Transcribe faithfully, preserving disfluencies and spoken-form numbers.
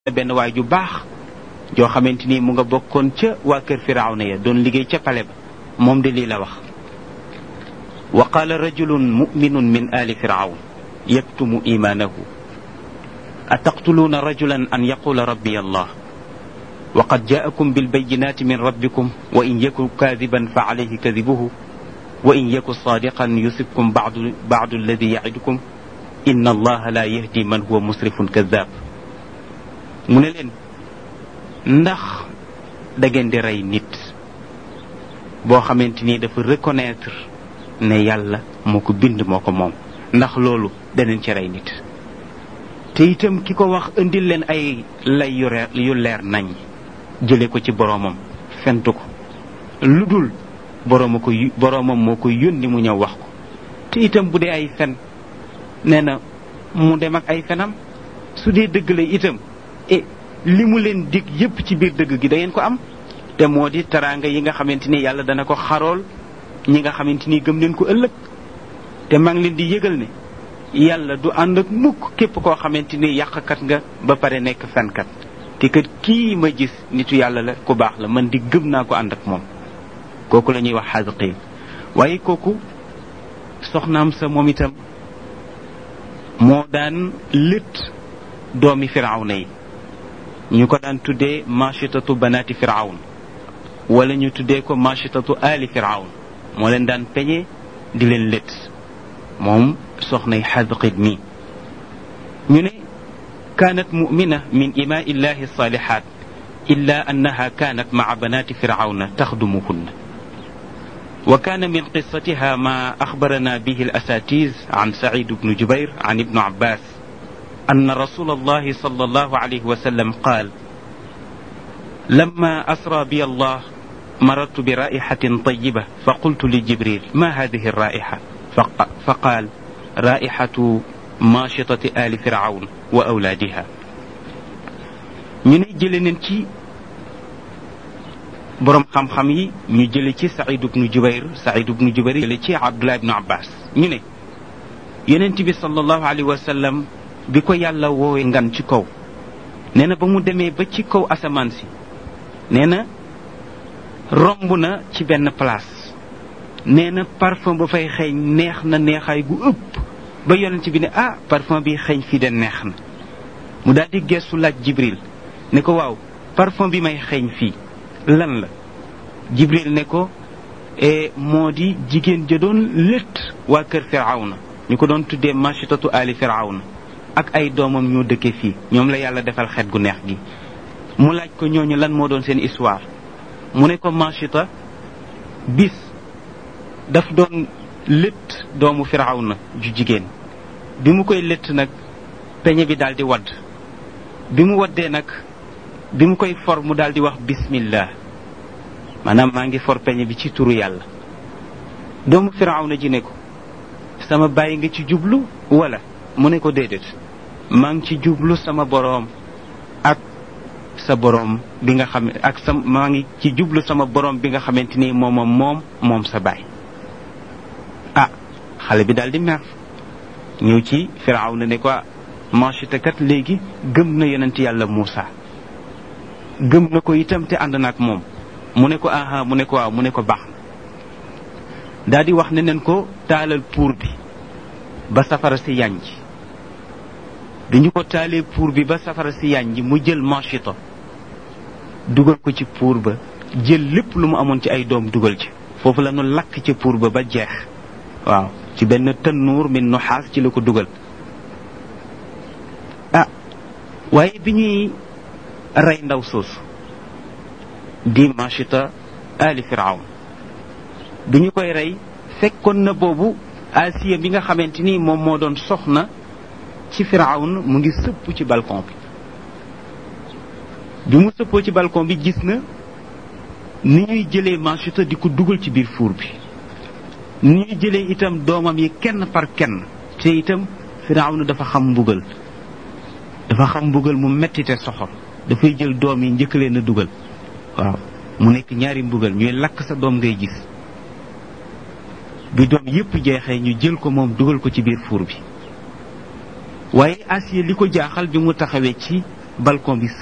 benn waay ju baax joo xamante ni mu nga bokkoon ca waa kër firawna ya doon liggéey ca pale ba moom de lii la wax wa qaala rajulun muminun min ali firawn yaktumu imaanahu ataqtuluuna rajulan an yaqula rabbi allah wa qad jaakum bilbayinati min rabbikum wa in yaku kaadiban fa alayhi kadibuhu wa in yaku saadiqan yusibkum badu badu alladi yacidukum inna allaha la yahdi man huwa musrifun kadab mu ne leen ndax da ngeen di rey nit boo xamante ni dafa reconnaître ne yàlla moo ko bind moo ko moom ndax loolu daneen ci rey nit te itam ki ko wax indil leen ay lay yu leer yu leer nañ jële ko ci boroomam fentu ko lu dul borooma ko boroomam moo ko yónni mu ñëw wax ko te itam bu dee ay fen nee na mu dem ak ay fenam su dee dëgg la itam e li mu leen dig yépp ci biir dëgg gi da ngeen ko am te moo di teraanga yi nga xamante ni yàlla dana ko xarool ñi nga xamante ni gëm leen ko ëllëg te maa ngi leen di yëgal ne yàlla du ànd ak mukk képp koo xamante ni yàqkat nga ba pare nekk fenkat te kat kii ma gis nitu yàlla la ku baax la man di gëm naa ko ànd ak moom kooku la ñuy wax Xaazqiil waaye kooku soxnaam sa moom itam moo daan lët doomi firawna yi ñu ko daan tuddee machitatu banaati firawn wala ñu tuddee ko machitatu ali firawn moo leen daan peñe di leen lët moom soxnay Xaazqiil mi ñu ne kaanat mumina min imaa illahi salihat illa annaha kaanat maa banaati firawna taxdumuhunna wa kaana min qissatiha ma axbarana bihi al asatiz an Saïd bnu Jubayr an ibnu Abbas أن رسول الله صلى الله عليه وسلم قال لما أسرى بي الله مررت برائحة طيبة فقلت لجبريل ما هذه الرائحة فقال رائحة ماشطة آل فرعون وأولادها ñu ne jële nañ ci boroom xam-xam yi ñu jële ci Saïd ibnu Jubayr Saïd ibnu Jubayr jële ci Abdullah ibnu Abbas ñu ne Yonent bi sallallahu alayhi wa sallam bi ko yàlla woowee ngan ci kaw nee na ba mu demee ba ci kaw asamaan si nee na romb na ci benn place nee na parfum ba fay xeeñ neex na neexaay gu ëpp ba yonent bi ne ah parfum bi xeeñ fii de neex na mu daal di geestu laaj Jibril ne ko waaw parfum bi may xeeñ fii lan la Jibril ne ko moo di jigéen ja doon létt waa kër Firawna ñu ko doon tuddee machitatu ali Firawna ak ay doomam ñoo dëkkee fii ñoom la yàlla defal xet gu neex gi mu laaj ko ñooñu lan moo doon seen histoire mu ne ko Machita bis daf doon létt doomu Firawna ju jigéen bi mu koy létt nag peñe bi daal di wadd bi mu waddee nag bi mu koy for mu daal di wax bismillah maanaam maa ngi for peñe bi ci turu yàlla doomu Firawna ji ne ko sama bàyyi nga ci jublu wala mu ne ko déedéet maa ngi ci jublu sama boroom ak sa boroom bi nga xam ak sa maa ngi ci jublu sama boroom bi nga xamante ni moom moom moom sa baay ah xale bi daal di mer ñëw ci Firawna ne ko Machita kat léegi gëm na yonent yàlla Muusa gëm na ko itam te ànd na ak moom mu ne ko aha mu ne ko waaw mu ne ko baax daal di wax ne neen ko taalal puur bi ba safara si yànj bi ñu ko taalee puur bi ba safara si yànj mu jël Machita dugal ko ci puur ba jël lépp lu mu amoon ci ay doom dugal ci foofu la ñu lakk ci puur ba ba jeex waaw ci benn tannuur min nuxaas ci la ko dugal ah waaye bi ñuy rey ndaw soosu di Machita ali Firawn bi ñu koy rey fekkoon na boobu Asiya bi nga xamante ni moom moo doon soxna ci Firawn mu ngi sëpp ci balcon bi bi mu sëppoo ci balcon bi gis na ni ñuy jëlee Machita di ko dugal ci biir fuur bi ni ñuy jëlee itam doomam yi kenn par kenn te itam Firawn dafa xam mbugal dafa xam mbugal mu metti te soxor dafay jël doom yi njëkk leen a dugal waaw mu nekk ñaari mbugal ñuy lakk sa doom ngay gis bi doom yépp jeexee ñu jël ko moom dugal ko ci biir fuur bi waaye Asiya li ko jaaxal bi mu taxawee ci balcon bi